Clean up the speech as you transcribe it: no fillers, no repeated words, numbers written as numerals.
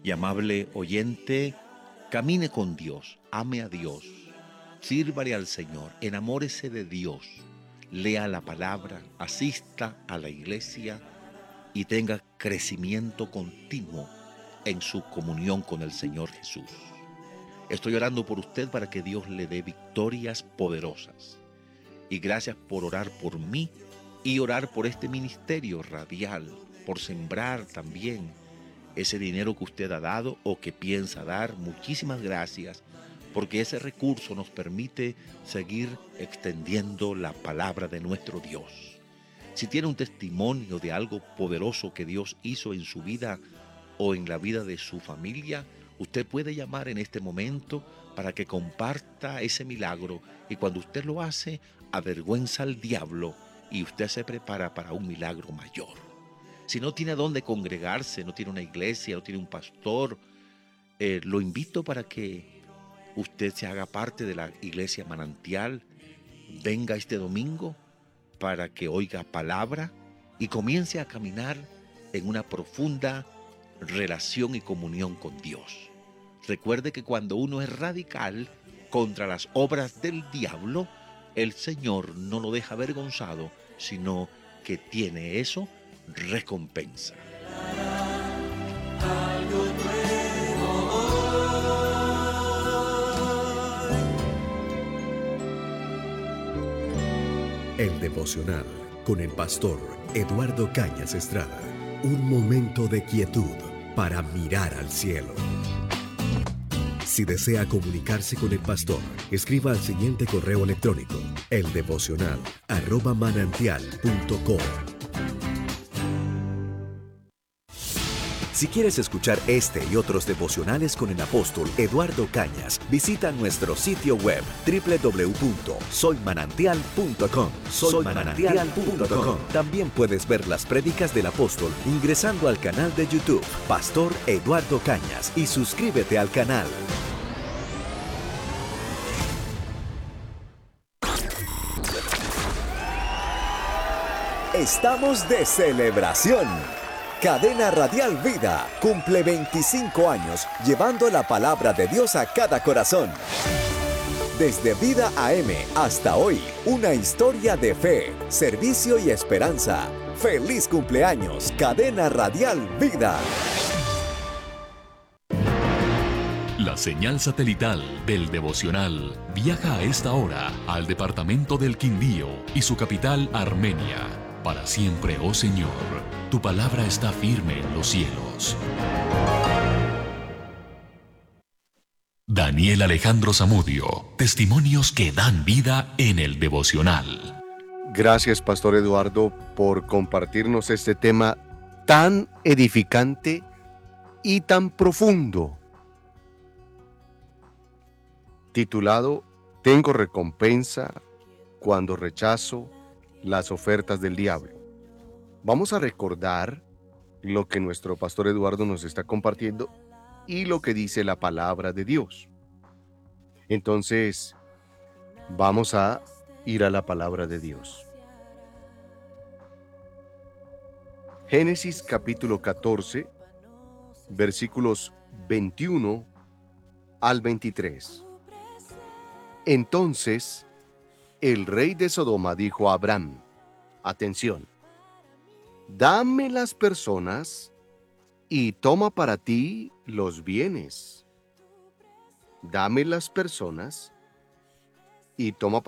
Y amable oyente, camine con Dios, ame a Dios, sírvale al Señor, enamórese de Dios, lea la palabra, asista a la iglesia y tenga crecimiento continuo en su comunión con el Señor Jesús. Estoy orando por usted para que Dios le dé victorias poderosas. Y gracias por orar por mí y orar por este ministerio radial, por sembrar también ese dinero que usted ha dado o que piensa dar. Muchísimas gracias, porque ese recurso nos permite seguir extendiendo la palabra de nuestro Dios. Si tiene un testimonio de algo poderoso que Dios hizo en su vida o en la vida de su familia, usted puede llamar en este momento para que comparta ese milagro, y cuando usted lo hace, avergüenza al diablo y usted se prepara para un milagro mayor. Si no tiene dónde congregarse, no tiene una iglesia, no tiene un pastor, lo invito para que usted se haga parte de la iglesia Manantial. Venga este domingo para que oiga palabra y comience a caminar en una profunda relación y comunión con Dios. Recuerde que cuando uno es radical contra las obras del diablo, el Señor no lo deja avergonzado, sino que tiene eso recompensa. El devocional con el pastor Eduardo Cañas Estrada. Un momento de quietud para mirar al cielo. Si desea comunicarse con el pastor, escriba al siguiente correo electrónico: eldevocional@manantial.com. Si quieres escuchar este y otros devocionales con el apóstol Eduardo Cañas, visita nuestro sitio web www.soymanantial.com. Soymanantial.com. También puedes ver las prédicas del apóstol ingresando al canal de YouTube Pastor Eduardo Cañas y suscríbete al canal. Estamos de celebración. Cadena Radial Vida cumple 25 años llevando la palabra de Dios a cada corazón. Desde Vida AM hasta hoy, una historia de fe, servicio y esperanza. ¡Feliz cumpleaños, Cadena Radial Vida! La señal satelital del devocional viaja a esta hora al departamento del Quindío y su capital Armenia. Para siempre, oh Señor, tu palabra está firme en los cielos. Daniel Alejandro Zamudio, testimonios que dan vida en el devocional. Gracias, Pastor Eduardo, por compartirnos este tema tan edificante y tan profundo, titulado Tengo recompensa cuando rechazo las ofertas del diablo. Vamos a recordar lo que nuestro Pastor Eduardo nos está compartiendo y lo que dice la palabra de Dios. Entonces, vamos a ir a la palabra de Dios. Génesis capítulo 14, versículos 21 al 23. Entonces, el rey de Sodoma dijo a Abraham, atención, dame las personas y toma para ti los bienes. Dame las personas y toma